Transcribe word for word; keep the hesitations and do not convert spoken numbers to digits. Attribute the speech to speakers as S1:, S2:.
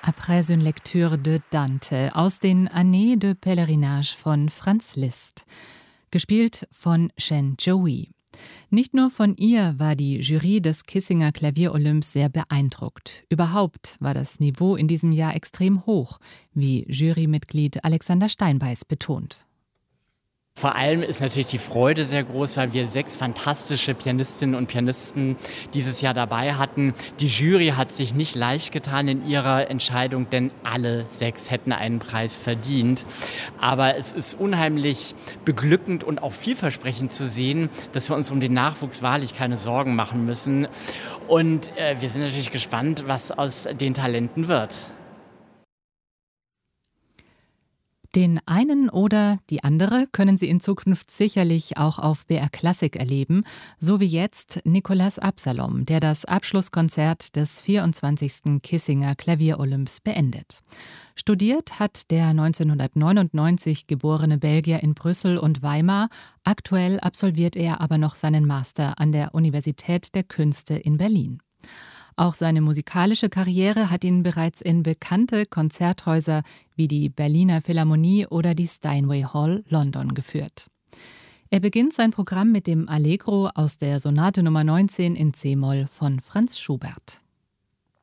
S1: Après une lecture de Dante aus den Années de Pèlerinage von Franz Liszt, gespielt von Shen Zhouyi. Nicht nur von ihr war die Jury des Kissinger Klavier-Olymps sehr beeindruckt. Überhaupt war das Niveau in diesem Jahr extrem hoch, wie Jurymitglied Alexander Steinbeiß betont.
S2: Vor allem ist natürlich die Freude sehr groß, weil wir sechs fantastische Pianistinnen und Pianisten dieses Jahr dabei hatten. Die Jury hat sich nicht leicht getan in ihrer Entscheidung, denn alle sechs hätten einen Preis verdient. Aber es ist unheimlich beglückend und auch vielversprechend zu sehen, dass wir uns um den Nachwuchs wahrlich keine Sorgen machen müssen. Und äh, wir sind natürlich gespannt, was aus den Talenten wird.
S1: Den einen oder die andere können Sie in Zukunft sicherlich auch auf B R Klassik erleben, so wie jetzt Nicolas Absalom, der das Abschlusskonzert des vierundzwanzigsten Kissinger Klavier-Olymps beendet. Studiert hat der neunzehnhundertneunundneunzig geborene Belgier in Brüssel und Weimar, aktuell absolviert er aber noch seinen Master an der Universität der Künste in Berlin. Auch seine musikalische Karriere hat ihn bereits in bekannte Konzerthäuser wie die Berliner Philharmonie oder die Steinway Hall London geführt. Er beginnt sein Programm mit dem Allegro aus der Sonate Nummer neunzehn in C-Moll von Franz Schubert.